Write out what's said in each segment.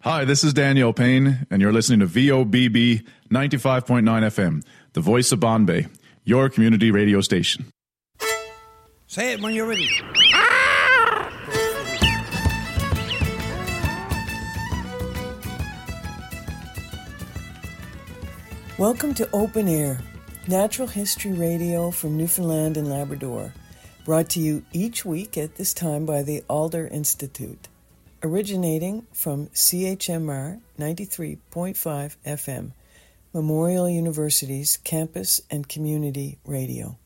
Hi, this is Daniel Payne, and you're listening to VOBB 95.9 FM, the voice of Bombay, your community radio station. Say it when you're ready. Welcome to Open Air, natural history radio from Newfoundland and Labrador, brought to you each week at this time by the Alder Institute, originating from CHMR 93.5 FM, Memorial University's campus and community radio.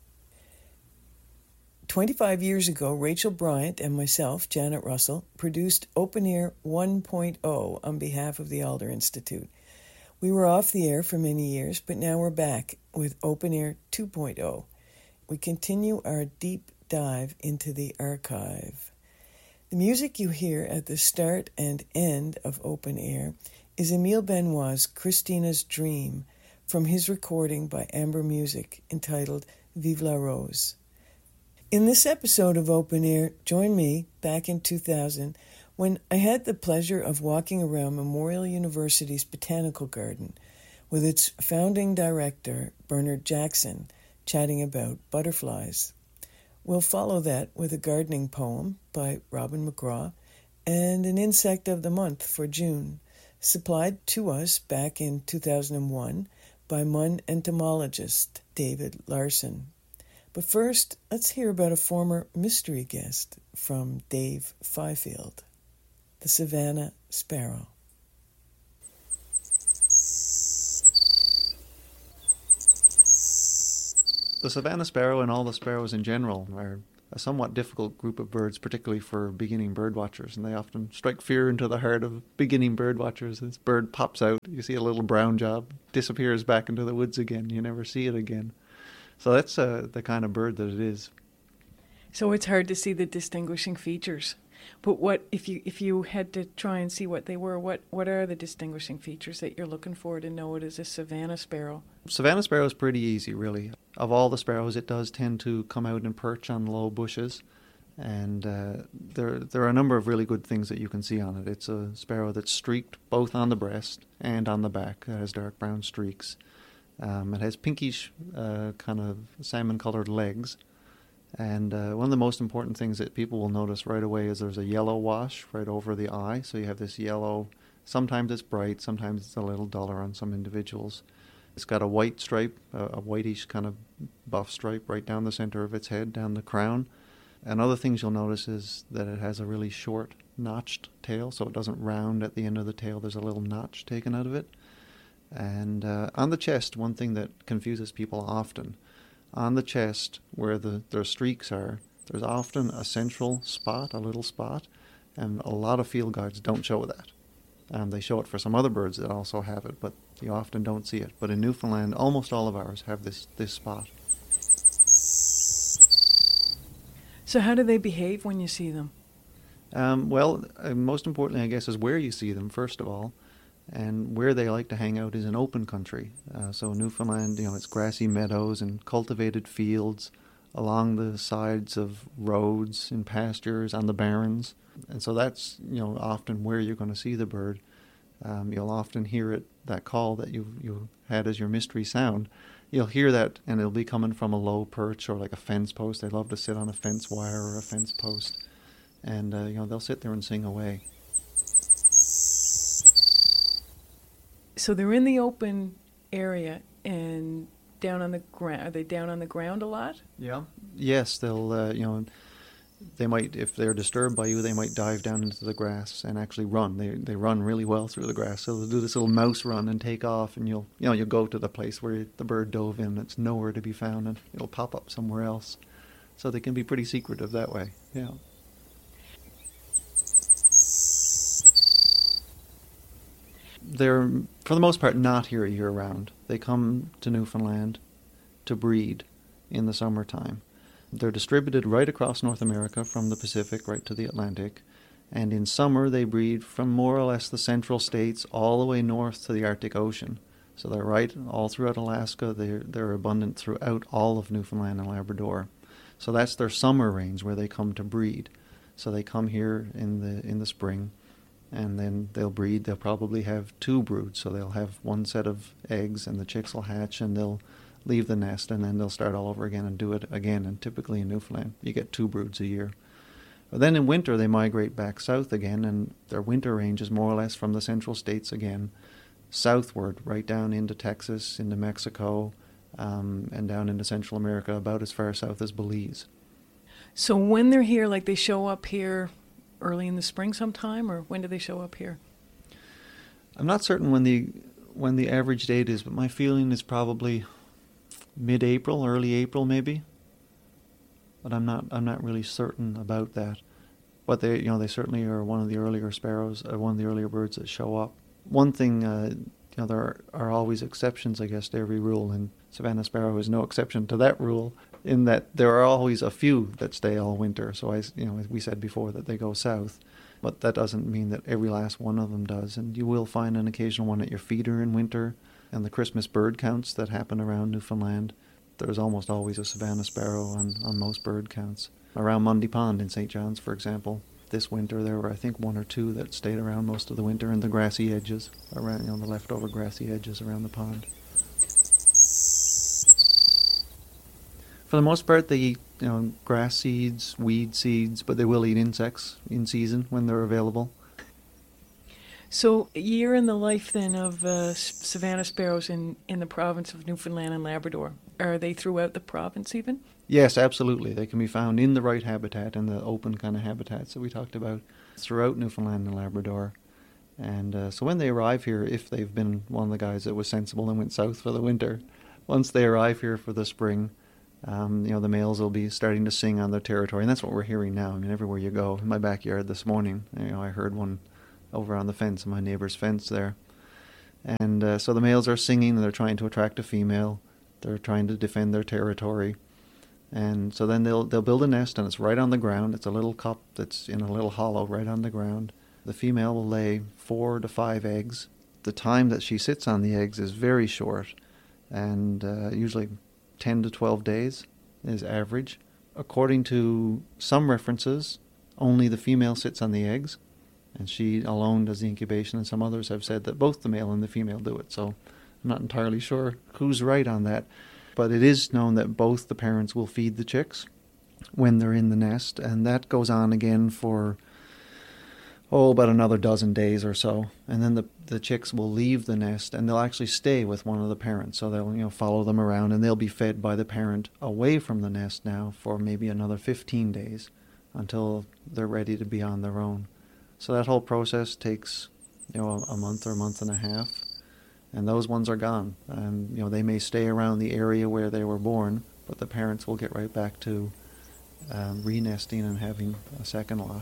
25 years ago, Rachel Bryant and myself, Janet Russell, produced Open Air 1.0 on behalf of the Alder Institute. We were off the air for many years, but now we're back with Open Air 2.0. We continue our deep dive into the archive. The music you hear at the start and end of Open Air is Emile Benoit's Christina's Dream from his recording by Amber Music entitled Vive la Rose. In this episode of Open Air, join me back in 2000 when I had the pleasure of walking around Memorial University's Botanical Garden with its founding director, Bernard Jackson, chatting about butterflies. We'll follow that with a gardening poem by Robin McGraw and an insect of the month for June, supplied to us back in 2001 by Mun entomologist David Larson. But first, let's hear about a former mystery guest from Dave Fifield, the Savannah Sparrow. The Savannah sparrow and all the sparrows in general are a somewhat difficult group of birds, particularly for beginning bird watchers, and they often strike fear into the heart of beginning bird watchers. This bird pops out, you see a little brown job, disappears back into the woods again, you never see it again. So that's the kind of bird that it is. So it's hard to see the distinguishing features. But what if you had to try and see what they were, what are the distinguishing features that you're looking for to know it is a Savannah sparrow? Savannah sparrow is pretty easy, really. Of all the sparrows, it does tend to come out and perch on low bushes. And there are a number of really good things that you can see on it. It's a sparrow that's streaked both on the breast and on the back. It has dark brown streaks. It has pinkish kind of salmon-colored legs. And one of the most important things that people will notice right away is there's a yellow wash right over the eye. So you have this yellow, sometimes it's bright, sometimes it's a little duller on some individuals. It's got a white stripe, a whitish kind of buff stripe right down the center of its head, down the crown. And other things you'll notice is that it has a really short, notched tail, so it doesn't round at the end of the tail. There's a little notch taken out of it. And on the chest, one thing that confuses people often, on the chest where their streaks are, there's often a central spot, a little spot, and a lot of field guides don't show that. They show it for some other birds that also have it, but you often don't see it. But in Newfoundland, almost all of ours have this spot. So how do they behave when you see them? Most importantly, I guess, is where you see them, first of all. And where they like to hang out is in open country. So Newfoundland, it's grassy meadows and cultivated fields along the sides of roads, in pastures, on the barrens. And so that's, often where you're going to see the bird. You'll often hear it, that call that you had as your mystery sound. You'll hear that, and it'll be coming from a low perch or like a fence post. They love to sit on a fence wire or a fence post. And, they'll sit there and sing away. So they're in the open area and down on the ground. Are they down on the ground a lot? Yeah. Yes, they'll, they might, if they're disturbed by you, they might dive down into the grass and actually run. They run really well through the grass. So they'll do this little mouse run and take off, and you'll go to the place where the bird dove in. It's nowhere to be found, and it'll pop up somewhere else. So they can be pretty secretive that way. Yeah. They're, for the most part, not here year-round. They come to Newfoundland to breed in the summertime. They're distributed right across North America, from the Pacific right to the Atlantic. And in summer, they breed from more or less the central states all the way north to the Arctic Ocean. So they're right all throughout Alaska. They're abundant throughout all of Newfoundland and Labrador. So that's their summer range where they come to breed. So they come here in the spring. and then they'll breed. They'll probably have 2 broods, so they'll have one set of eggs, and the chicks will hatch, and they'll leave the nest, and then they'll start all over again and do it again. And typically in Newfoundland, you get 2 broods a year. But then in winter, they migrate back south again, and their winter range is more or less from the central states again, southward, right down into Texas, into Mexico, and down into Central America, about as far south as Belize. So when they're here, like they show up here early in the spring sometime, or when do they show up here? I'm not certain when the average date is, but my feeling is probably mid-April, early April maybe. But I'm not really certain about that. But they certainly are one of the earlier sparrows, one of the earlier birds that show up. One thing, there are always exceptions, I guess, to every rule, and Savannah sparrow is no exception to that rule, in that there are always a few that stay all winter. So as we said before, that they go south, but that doesn't mean that every last one of them does. And you will find an occasional one at your feeder in winter, and the Christmas bird counts that happen around Newfoundland. There's almost always a Savannah sparrow on most bird counts. Around Mundy Pond in St. John's, for example, this winter there were, I think, 1 or 2 that stayed around most of the winter in the grassy edges, around the leftover grassy edges around the pond. For the most part, they eat grass seeds, weed seeds, but they will eat insects in season when they're available. So a year in the life then of Savannah sparrows in the province of Newfoundland and Labrador. Are they throughout the province even? Yes, absolutely. They can be found in the right habitat, in the open kind of habitats that we talked about, throughout Newfoundland and Labrador. And so when they arrive here, if they've been one of the guys that was sensible and went south for the winter, once they arrive here for the spring, the males will be starting to sing on their territory. And that's what we're hearing now. I mean, everywhere you go. In my backyard this morning, I heard one over on the fence, my neighbor's fence there. And so the males are singing, and they're trying to attract a female. They're trying to defend their territory. And so then they'll build a nest, and it's right on the ground. It's a little cup that's in a little hollow right on the ground. The female will lay 4 to 5 eggs. The time that she sits on the eggs is very short, and usually 10 to 12 days is average. According to some references, only the female sits on the eggs, and she alone does the incubation, and some others have said that both the male and the female do it. So I'm not entirely sure who's right on that. But it is known that both the parents will feed the chicks when they're in the nest, and that goes on again for, about another dozen days or so. And then the chicks will leave the nest, and they'll actually stay with one of the parents. So they'll follow them around, and they'll be fed by the parent away from the nest now for maybe another 15 days until they're ready to be on their own. So that whole process takes a month or a month and a half. And those ones are gone. And, they may stay around the area where they were born, but the parents will get right back to re-nesting and having a second lot.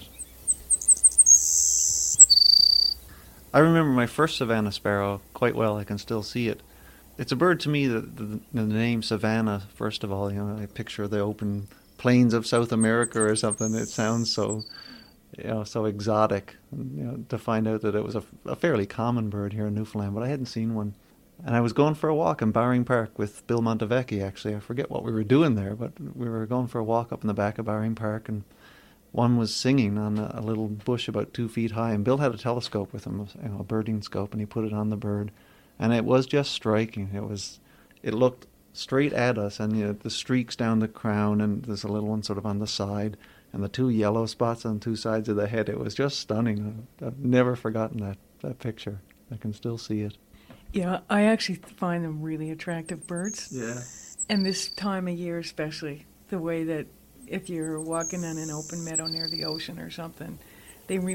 I remember my first Savannah sparrow quite well. I can still see it. It's a bird to me that the name Savannah, first of all, I picture the open plains of South America or something. It sounds so exotic, to find out that it was a fairly common bird here in Newfoundland, but I hadn't seen one. And I was going for a walk in Bowring Park with Bill Montevecchi, actually. I forget what we were doing there, but we were going for a walk up in the back of Bowring Park, and one was singing on a little bush about 2 feet high, and Bill had a telescope with him, a birding scope, and he put it on the bird, and it was just striking. It looked straight at us, and the streaks down the crown, and there's a little one sort of on the side, and the 2 yellow spots on 2 sides of the head. It was just stunning. I've never forgotten that picture. I can still see it. Yeah, I actually find them really attractive birds. Yeah. And this time of year especially, the way that if you're walking on an open meadow near the ocean or something, they